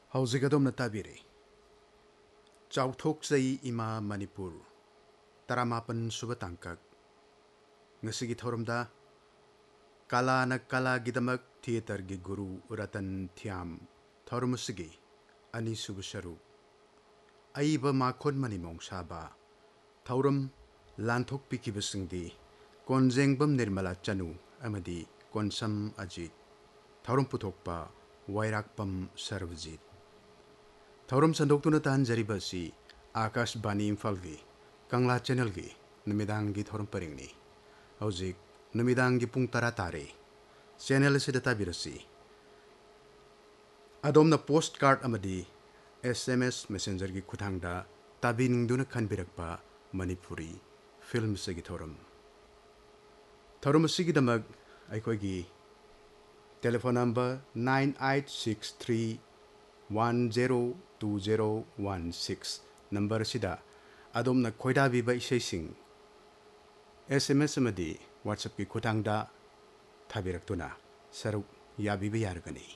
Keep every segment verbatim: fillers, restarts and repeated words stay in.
ꯍꯧꯖꯤꯛ ꯑꯗꯣꯝꯅ ꯇꯥꯕꯤꯔꯤ ꯆꯥꯎꯊꯣꯛꯆꯩ ꯏꯃꯥ ꯃꯅꯤꯄꯨꯔ ꯇꯔꯥꯃꯥꯄꯟ ꯁꯨꯕ ꯇꯥꯡꯀꯛ ꯉꯁꯤꯒꯤ ꯊꯧꯔꯝꯗ ꯀꯂꯥꯅ ꯀꯂꯥꯒꯤꯗꯃꯛ ꯊꯤꯌꯦꯇꯔꯒꯤ ꯒꯨꯔꯨ ꯔꯇꯟ ꯊꯤꯌꯥꯝ ꯊꯧꯔꯝ ꯑꯁꯤꯒꯤ ꯑꯅꯤꯁꯨꯕ ꯁꯔꯨꯛ ꯑꯏꯕ ꯃꯥꯈꯣꯟ ꯃꯅꯤꯃꯣꯡ ꯁꯥꯕ ꯊꯧꯔꯝ ꯂꯥꯟꯊꯣꯛꯄꯤꯈꯤꯕꯁꯤꯡꯗꯤ ꯀꯣꯟꯖꯦꯡꯕꯝ ꯅꯤꯔꯃꯂꯥ ꯆꯅꯨ ꯑꯃꯗꯤ ꯀꯣꯟꯁꯝ ꯑꯖꯤꯠ ꯊꯧꯔꯝ ꯄꯨꯊꯣꯛꯄ ꯋꯥꯏꯔꯥꯛꯄꯝ ꯁꯔꯕꯖꯤꯠ ꯊꯧꯔꯝ ꯁꯟꯗꯣꯛꯇꯨꯅ ꯇꯥꯍꯟꯖꯔꯤꯕ ꯑꯁꯤ ꯑꯥꯀꯥꯁꯕꯥꯅꯤ ꯏꯝꯐꯥꯜꯒꯤ ꯀꯪꯂꯥ ꯆꯦꯅꯦꯜꯒꯤ ꯅꯨꯃꯤꯗꯥꯡꯒꯤ ꯊꯧꯔꯝ ꯄꯔꯤꯡꯅꯤ ꯍꯧꯖꯤꯛ ꯅꯨꯃꯤꯗꯥꯡꯒꯤ ꯄꯨꯡ ꯇꯔꯥ ꯇꯥꯔꯦ ꯆꯦꯅꯦꯜ ꯑꯁꯤꯗ ꯇꯥꯕꯤꯔꯁꯤ ꯑꯗꯣꯝꯅ ꯄꯣꯁꯠ ꯀꯥꯔꯠ ꯑꯃꯗꯤ ꯑꯦꯁ ꯑꯦꯝ ꯑꯦꯁ ꯃꯦꯁꯦꯟꯖꯔꯒꯤ ꯈꯨꯠꯊꯥꯡꯗ ꯇꯥꯕꯤꯅꯤꯡꯗꯨꯅ ꯈꯟꯕꯤꯔꯛꯄ ꯃꯅꯤꯄꯨꯔꯤ ꯐꯤꯜꯝ ꯑꯁꯤꯒꯤ ꯊꯧꯔꯝ ꯊꯧꯔꯝ ꯑꯁꯤꯒꯤꯗꯃꯛ ꯑꯩꯈꯣꯏꯒꯤ telephone number nine eight six three one zero two zero one six number ꯑꯁꯤꯗ ꯑꯗꯣꯝꯅ ꯈꯣꯏꯗꯥꯕꯤꯕ ꯏꯁꯩꯁꯤꯡ ꯑꯦꯁ ꯑꯦꯝ ꯑꯦꯁ ꯑꯃꯗꯤ ꯋꯥꯠꯁꯑꯦꯞꯀꯤ ꯈꯨꯠꯊꯥꯡꯗ ꯊꯥꯕꯤꯔꯛꯇꯨꯅ ꯁꯔꯨꯛ ꯌꯥꯕꯤꯕ ꯌꯥꯔꯒꯅꯤ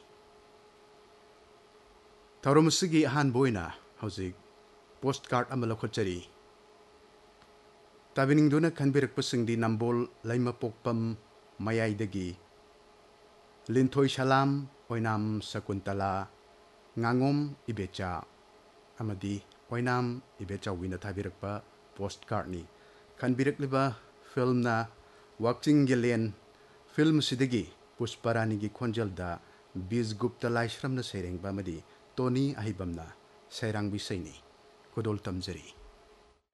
ꯊꯧꯔꯝ ꯑꯁꯤꯒꯤ ꯑꯍꯥꯟꯕ ꯑꯣꯏꯅ ꯍꯧꯖꯤꯛ ꯄꯣꯁꯠ ꯀꯥꯔꯠ ꯑꯃ ꯂꯧꯈꯠꯆꯔꯤ ꯇꯥꯕꯤꯅꯤꯡꯗꯨꯅ ꯈꯟꯕꯤꯔꯛꯄꯁꯤꯡꯗꯤ ꯅꯝꯕꯣꯜ ꯂꯩꯃꯄꯣꯛꯄꯝ ꯃꯌꯥꯏꯗꯒꯤ ꯂꯤꯟꯊꯣꯏ ꯁꯂꯥꯝ ꯑꯣꯏꯅꯥꯝ ꯁꯀꯨꯟꯇꯂꯥ ꯉꯥꯉꯣꯝ ꯏꯕꯦꯆꯥ ꯑꯃꯗꯤ ꯑꯣꯏꯅꯥꯝ ꯏꯕꯦꯆꯥꯎꯕꯤꯅ ꯊꯥꯕꯤꯔꯛꯄ ꯄꯣꯁꯠ ꯀꯥꯔꯠꯅꯤ ꯈꯟꯕꯤꯔꯛꯂꯤꯕ ꯐꯤꯜꯝꯅ ꯋꯥꯛꯆꯤꯡ ꯌꯦꯂꯦꯟ ꯐꯤꯜꯝ ꯑꯁꯤꯗꯒꯤ ꯄꯨꯁꯄꯔꯥꯅꯤꯒꯤ ꯈꯣꯟꯖꯦꯜꯗ ꯕꯤꯖꯒꯨꯞꯇ ꯂꯥꯏꯁ꯭ꯔꯝꯅ ꯁꯩꯔꯦꯡꯕ ꯑꯃꯗꯤ ꯇꯣꯅꯤ ꯑꯍꯩꯕꯝꯅ ꯁꯩꯔꯥꯡꯕ ꯏꯁꯩꯅꯤ ꯈꯨꯗꯣꯜ ꯇꯝꯖꯔꯤ